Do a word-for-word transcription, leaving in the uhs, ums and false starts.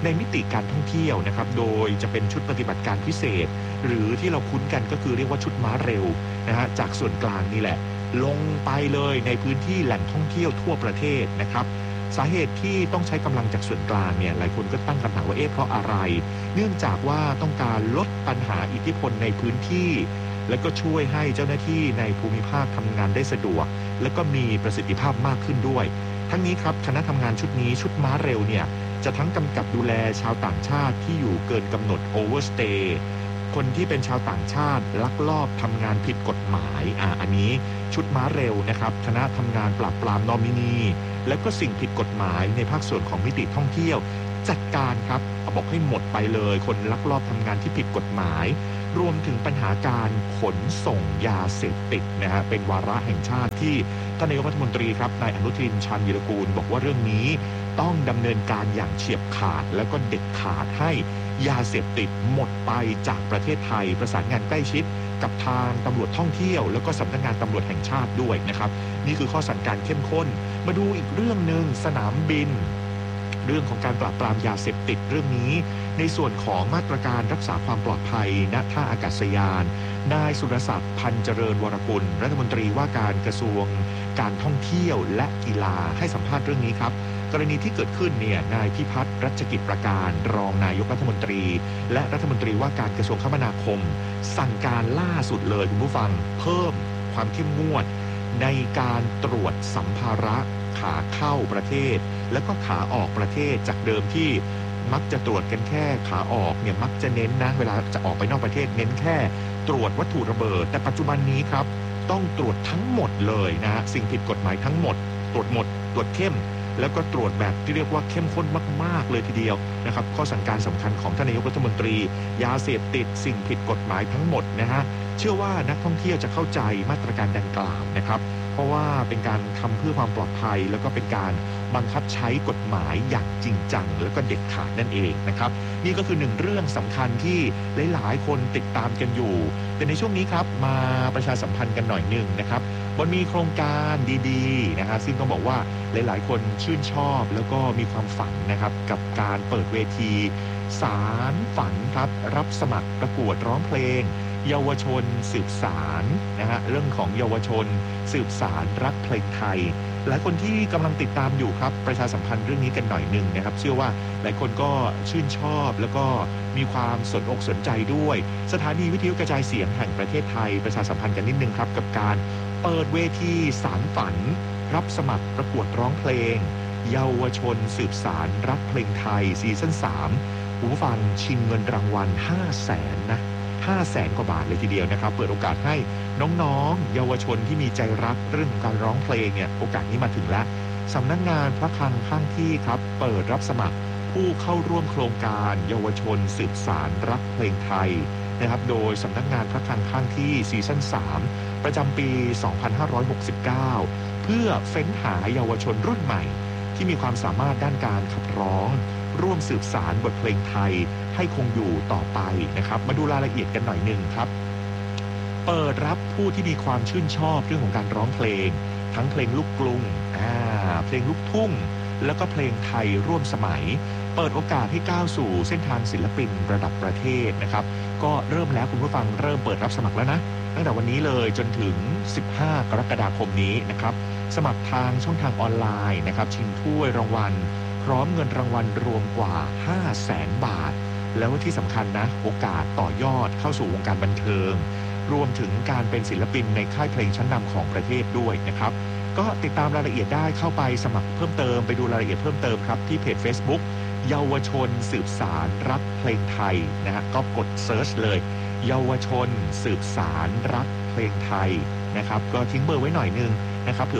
ในมิติการท่องเที่ยวนะครับโดยจะเป็นชุดปฏิบัติการพิเศษหรือที่เราคุ้นกันก็คือเรียกว่าชุดม้าเร็วนะฮะจากส่วนกลางนี่แหละลงไปเลยในพื้นที่แหล่งท่องเที่ยวทั่วประเทศนะครับสาเหตุที่ต้องใช้กำลังจากส่วนกลางเนี่ยหลายคนก็ตั้งคำถามว่าเอ๊ะเพราะอะไรเนื่องจากว่าต้องการลดปัญหาอิทธิพลในพื้นที่และก็ช่วยให้เจ้าหน้าที่ในภูมิภาคทำงานได้สะดวกและก็มีประสิทธิภาพมากขึ้นด้วยทั้งนี้ครับคณะทำงานชุดนี้ชุดม้าเร็วเนี่ยจะทั้งกำกับดูแลชาวต่างชาติที่อยู่เกินกำหนดโอเวอร์สเตย์คนที่เป็นชาวต่างชาติลักลอบทำงานผิดกฎหมายอ่าอันนี้ชุดม้าเร็วนะครับคณะทำงานปราบปรามนอมินีแล้วก็สิ่งผิดกฎหมายในภาคส่วนของมิติท่องเที่ยวจัดการครับบอกให้หมดไปเลยคนลักลอบทำงานที่ผิดกฎหมายรวมถึงปัญหาการขนส่งยาเสพติดนะฮะเป็นวาระแห่งชาติที่ท่านนายกรัฐมนตรีครับนายอนุทินชาญวีรกูลบอกว่าเรื่องนี้ต้องดำเนินการอย่างเฉียบขาดแล้วก็เด็ดขาดให้ยาเสพติดหมดไปจากประเทศไทยประสานงานใกล้ชิดกับทางตำรวจท่องเที่ยวแล้วก็สำนักงานตำรวจแห่งชาติด้วยนะครับนี่คือข้อสั่งการเข้มข้นมาดูอีกเรื่องนึงสนามบินเรื่องของการปราบปรามยาเสพติดเรื่องนี้ในส่วนของมาตรการรักษาความปลอดภัยณท่าอากาศยานนายสุรศักดิ์พันเจริญวรกุลรัฐมนตรีว่าการกระทรวงการท่องเที่ยวและกีฬาให้สัมภาษณ์เรื่องนี้ครับกรณีที่เกิดขึ้นเนี่ยนายพิพัฒน์รัชกิจประการรองนายกรัฐมนตรีและรัฐมนตรีว่าการกระทรวงคมนาคมสั่งการล่าสุดเลยคุณผู้ฟังเพิ่มความเข้มงวดในการตรวจสัมภาระขาเข้าประเทศแล้วก็ขาออกประเทศจากเดิมที่มักจะตรวจกันแค่ขาออกเนี่ยมักจะเน้นนะเวลาจะออกไปนอกประเทศเน้นแค่ตรวจวัตถุระเบิดแต่ปัจจุบันนี้ครับต้องตรวจทั้งหมดเลยนะสิ่งผิดกฎหมายทั้งหมดตรวจหมดตรวจเข้มแล้วก็ตรวจแบบที่เรียกว่าเข้มข้นมากๆเลยทีเดียวนะครับข้อสั่งการสำคัญของท่านนายกรัฐมนตรียาเสพติดสิ่งผิดกฎหมายทั้งหมดนะฮะเชื่อว่านักท่องเที่ยวจะเข้าใจมาตรการดังกล่าวนะครับเพราะว่าเป็นการทำเพื่อความปลอดภัยแล้วก็เป็นการบังคับใช้กฎหมายอย่างจริงจังแล้วก็เด็ดขาดนั่นเองนะครับนี่ก็คือหนึ่งเรื่องสำคัญที่หลายๆคนติดตามกันอยู่แต่ในช่วงนี้ครับมาประชาสัมพันธ์กันหน่อยหนึ่งนะครับมันมีโครงการดีๆนะฮะซึ่งต้องบอกว่าหลายๆคนชื่นชอบแล้วก็มีความฝันนะครับกับการเปิดเวทีสารฝันครับรับสมัครประกวดร้องเพลงเยาวชนสืบสารนะฮะเรื่องของเยาวชนสืบสารรักเพลงไทยหลายคนที่กำลังติดตามอยู่ครับประชาสัมพันธ์เรื่องนี้กันหน่อยหนึ่งนะครับเชื่อว่าหลายคนก็ชื่นชอบแล้วก็มีความสนอกสนใจด้วยสถานีวิทยุกระจายเสียงแห่งประเทศไทยประชาสัมพันธ์กันนิดนึงครับกับการเปิดเวทีสารฝันรับสมัครประกวดร้องเพลงเยาวชนสืบสารรักเพลงไทยซีซั่นสามผู้ฟังชิงเงินรางวัลห้าแสนนะห้าแสนกว่าบาทเลยทีเดียวนะครับเปิดโอกาสให้น้องๆเยาวชนที่มีใจรักเรื่องของการร้องเพลงเนี่ยโอกาสนี้มาถึงแล้วสำนักงานพระคลังข้างที่ครับเปิดรับสมัครผู้เข้าร่วมโครงการเยาวชนสืบสารรักเพลงไทยนะครับโดยสำนักงานพระคลังข้างที่ซีซั่นสามประจำปีสองพันห้าร้อยหกสิบเก้าเพื่อเฟ้นหาเยาวชนรุ่นใหม่ที่มีความสามารถด้านการขับร้องร่วมสืบสารบทเพลงไทยให้คงอยู่ต่อไปนะครับมาดูรายละเอียดกันหน่อยหนึ่งครับเปิดรับผู้ที่มีความชื่นชอบเรื่องของการร้องเพลงทั้งเพลงลูกกรุงอ่าเพลงลูกทุ่งแล้วก็เพลงไทยร่วมสมัยเปิดโอกาสให้ก้าวสู่เส้นทางศิลปินระดับประเทศนะครับก็เริ่มแล้วคุณผู้ฟังเริ่มเปิดรับสมัครแล้วนะตั้งแต่วันนี้เลยจนถึงสิบห้ากรกฎาคมนี้นะครับสมัครทางช่องทางออนไลน์นะครับชิงถ้วยรางวัลพร้อมเงินรางวัลรวมกว่าห้าแสนบาทแล้วที่สำคัญนะโอกาสต่อยอดเข้าสู่วงการบันเทิงรวมถึงการเป็นศิลปินในค่ายเพลงชั้นนำของประเทศด้วยนะครับก็ติดตามรายละเอียดได้เข้าไปสมัครเพิ่มเติมไปดูรายละเอียดเพิ่มเติมครับที่เพจ Facebook เยาวชนสืบสารรักเพลงไทยนะฮะก็กดเซิร์ชเลยเยาวชนสืบสารรักเพลงไทยนะครับก็ทิ้งเบอร์ไว้หน่อยนึงนะครับ